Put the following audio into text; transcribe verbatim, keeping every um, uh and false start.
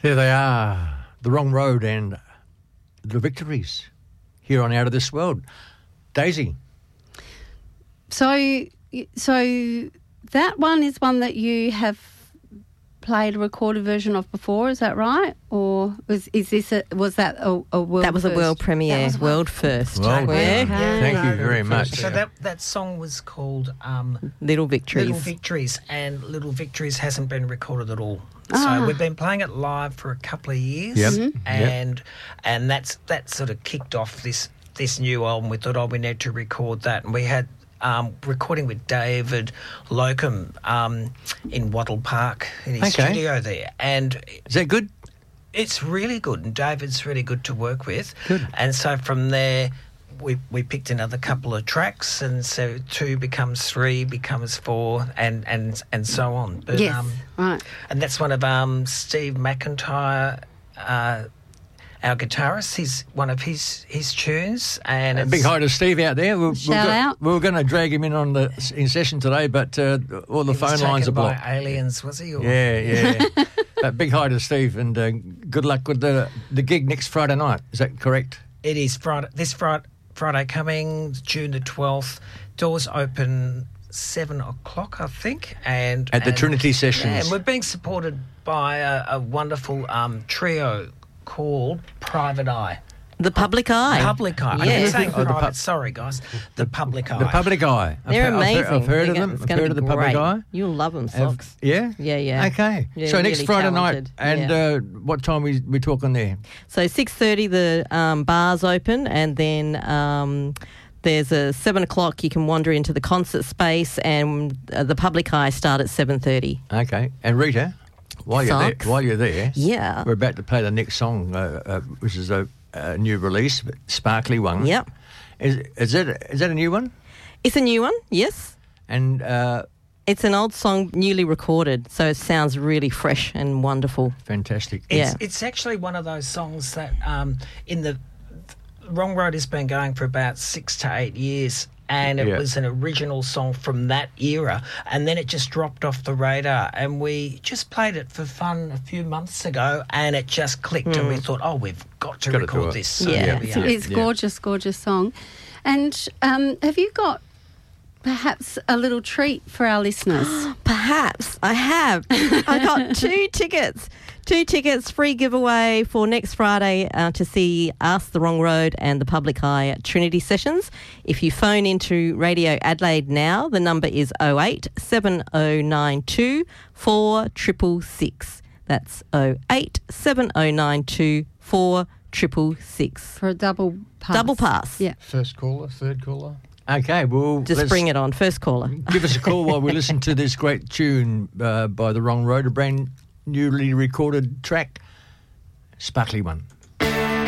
There they are, The Wrong Road and The Victories here on Out of This World. Daisy. So, so that one is one that you have played a recorded version of before, is that right? Or was is this a, was that a, a world That was first? a world premiere, was a world first. Well, Yeah. Okay. Thank you very much. So that that song was called um, Little Victories. Little Victories, and Little Victories hasn't been recorded at all. Ah. So we've been playing it live for a couple of years, Yep. Mm-hmm. and and that's that sort of kicked off this this new album. We thought, oh, we need to record that, and we had. Um, recording with David Locum um, in Wattle Park in his Okay. studio there, and Is that good? it's really good, and David's really good to work with. Good. And so from there, we we picked another couple of tracks, and so two becomes three, becomes four, and and and so on. But, Yes, um, right. and that's one of um, Steve McIntyre. Uh, Our guitarist, he's one of his his tunes, and A it's, big hi to Steve out there. We, Shout we, out. we were going to drag him in on the in session today, but uh, all the he was phone lines are taken by blocked. aliens, was he? Or? Yeah, yeah. But big hi to Steve, and uh, good luck with the the gig next Friday night. Is that correct? It is Friday. This Friday, Friday coming, June the twelfth. Doors open seven o'clock, I think, and At the and- Trinity Yeah, Sessions. and we're being supported by a, a wonderful um, trio called Private Eye. The Public Eye. Public Eye. Yeah. I keep saying Oh, the private. pub- Sorry, guys. The Public Eye. The Public Eye. I've They're he- I've amazing. heard- I've heard of They're them. go- It's I've going heard to of be the Public great. Eye. You'll love them, Have- Socks. yeah? Yeah, yeah. Okay. Yeah, so next really Friday talented. night, and Yeah. uh, what time we we talking there? So six thirty, the um, bars open, and then um, there's a seven o'clock. You can wander into the concert space, and uh, the Public Eye start at seven thirty. Okay. And Rita, while you're Socks. there, while you're there, Yeah. we're about to play the next song, uh, uh, which is a, a new release, but sparkly one. Yep. Is is that is that a new one? It's a new one, yes. And uh, It's an old song, newly recorded, so it sounds really fresh and wonderful. fantastic. It's, Yeah. it's actually one of those songs that um, in the Wrong Road has been going for about six to eight years, and it Yeah. was an original song from that era, and then it just dropped off the radar, and we just played it for fun a few months ago, and it just clicked, and we thought, oh, we've got to Gotta do record it. this. So Yeah. here we It's, are. it's Yeah. gorgeous, gorgeous song. And um, have you got perhaps a little treat for our listeners? Perhaps I have. I got two tickets. Two tickets, free giveaway for next Friday uh, to see us, The Wrong Road, and the Public Eye at Trinity Sessions. If you phone into Radio Adelaide now, the number is oh eight seven oh nine two four six six six. That's oh eight seven oh nine two four six six six. For a double pass. Double pass. Yeah. First caller, third caller. Okay, well, Just let's bring it on. First caller. give us a call while we listen to this great tune uh, by The Wrong Road, a brand newly recorded track, sparkly one.